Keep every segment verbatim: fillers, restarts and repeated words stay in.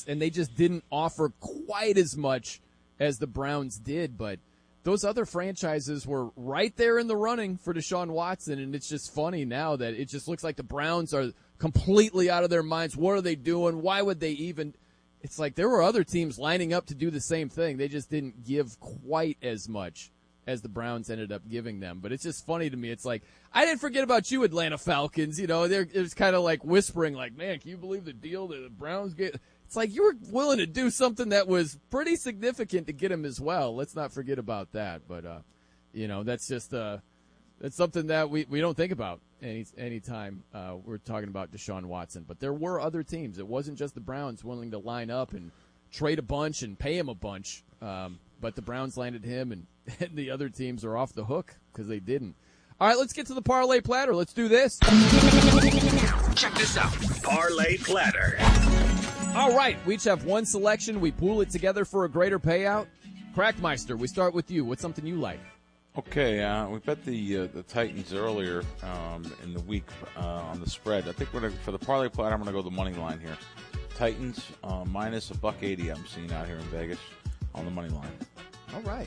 points, and they just didn't offer quite as much as the Browns did. But those other franchises were right there in the running for Deshaun Watson, and it's just funny now that it just looks like the Browns are completely out of their minds. What are they doing? Why would they even? It's like there were other teams lining up to do the same thing. They just didn't give quite as much as the Browns ended up giving them. But it's just funny to me. It's like, I didn't forget about you, Atlanta Falcons. You know, they're, it was kind of like whispering, like, man, can you believe the deal that the Browns get? It's like you were willing to do something that was pretty significant to get him as well. Let's not forget about that. But, uh, you know, that's just uh, that's something that we, we don't think about any any time uh, we're talking about Deshaun Watson. But there were other teams. It wasn't just the Browns willing to line up and trade a bunch and pay him a bunch. Um, but the Browns landed him, and, and the other teams are off the hook because they didn't. All right, let's get to the Parlay Platter. Let's do this. Check this out. Parlay Platter. All right, we each have one selection. We pool it together for a greater payout. Crackmeister, we start with you. What's something you like? Okay, uh, we bet the uh, the Titans earlier um, in the week uh, on the spread. I think we're gonna, for the Parlay Platter, I'm going to go the money line here. Titans uh, minus a buck eighty I'm seeing out here in Vegas on the money line. All right.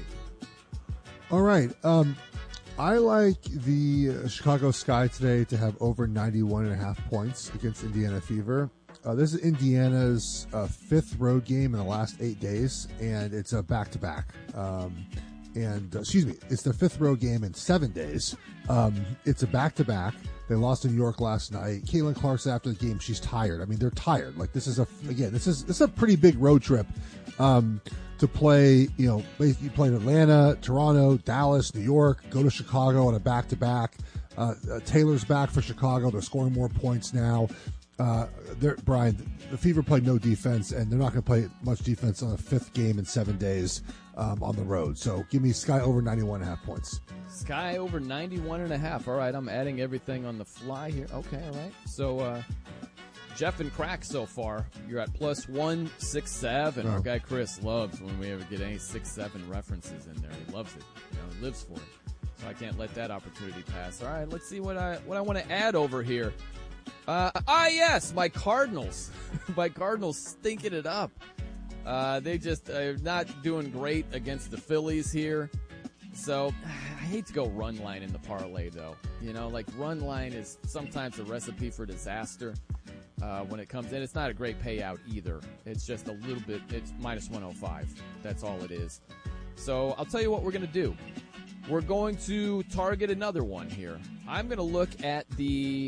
All right. Um, I like the Chicago Sky today to have over ninety-one and a half points against Indiana Fever. Uh, this is Indiana's uh, fifth road game in the last eight days, and it's a back-to-back. Um, and, uh, excuse me, it's their fifth road game in seven days. Um, it's a back-to-back. They lost to New York last night. Caitlin Clarkson after the game, she's tired. I mean, they're tired. Like, this is a, again, this is, this is a pretty big road trip. Um, to play, you know, you play in Atlanta, Toronto, Dallas, New York, go to Chicago on a back-to-back. Uh, uh, Taylor's back for Chicago. They're scoring more points now. Uh, they're, Brian, the Fever played no defense, and they're not going to play much defense on a fifth game in seven days um, on the road. So give me Sky over ninety-one and a half points. Sky over ninety-one and a half. All right, I'm adding everything on the fly here. Okay, all right. So, uh, Jeff and Crack so far, you're at plus one six seven. Oh. Our guy Chris loves when we ever get any six seven references in there. He loves it. You know, he lives for it. So I can't let that opportunity pass. All right, let's see what I what I want to add over here. Uh, ah, yes, my Cardinals. my Cardinals stinking it up. Uh, they just are not doing great against the Phillies here. So I hate to go run line in the parlay, though. You know, like run line is sometimes a recipe for disaster. Uh, when it comes in, it's not a great payout either. It's just a little bit, it's minus one oh five. That's all it is. So I'll tell you what we're going to do. We're going to target another one here. I'm going to look at the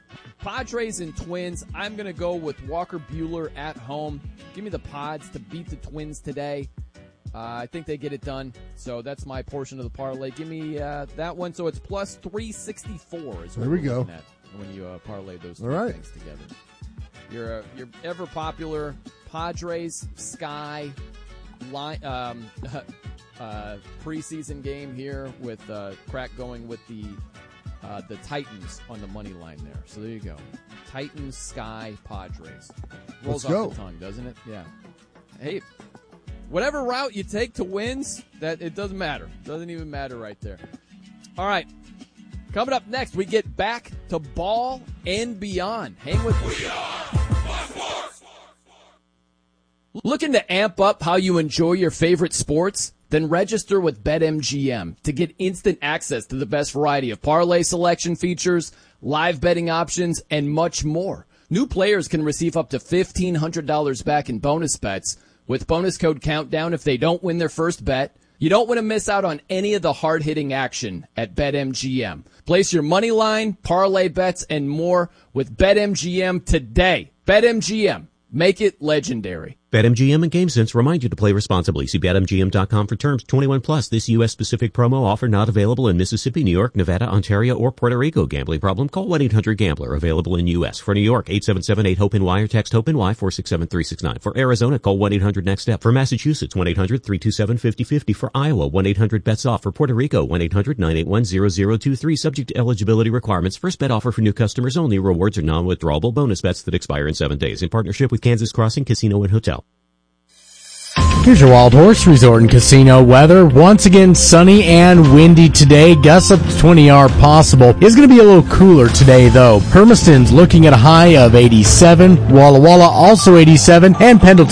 Padres and Twins. I'm going to go with Walker Buehler at home. Give me the Pods to beat the Twins today. Uh, I think they get it done. So that's my portion of the parlay. Give me uh, that one. So it's plus three sixty-four is what there we we're go. looking at when you uh, parlay those two right. things together. Your uh, your ever popular Padres Sky line um, uh, preseason game here with uh, Crack going with the uh, the Titans on the money line there. So there you go, Titans Sky Padres. Rolls Let's off go. the tongue, doesn't it? Yeah. Hey, whatever route you take to wins, that it doesn't matter. Doesn't even matter right there. All right. Coming up next, we get back to ball and beyond. Hang with us. Looking to amp up how you enjoy your favorite sports? Then register with BetMGM to get instant access to the best variety of parlay selection features, live betting options, and much more. New players can receive up to fifteen hundred dollars back in bonus bets with bonus code Countdown if they don't win their first bet. You don't want to miss out on any of the hard-hitting action at BetMGM. Place your money line, parlay bets, and more with BetMGM today. BetMGM. Make it legendary. BetMGM and GameSense remind you to play responsibly. See Bet M G M dot com for terms. twenty-one plus. This U S-specific promo offer not available in Mississippi, New York, Nevada, Ontario, or Puerto Rico. Gambling problem? Call one eight hundred gambler. Available in U S. For New York, eight seven seven eight hope N Y or text HOPE-NY four six seven three six nine. For Arizona, call one eight hundred next step. For Massachusetts, one eight hundred three two seven five oh five oh. For Iowa, one eight hundred bets off. For Puerto Rico, one eight hundred nine eight one zero zero two three. Subject to eligibility requirements. First bet offer for new customers only. Rewards are non-withdrawable bonus bets that expire in seven days. In partnership with Kansas Crossing Casino and Hotel. Here's your Wild Horse Resort and Casino weather. Once again, sunny and windy today. Gusts up to twenty are possible. It's going to be a little cooler today, though. Hermiston's looking at a high of eighty-seven. Walla Walla also eighty-seven. And Pendleton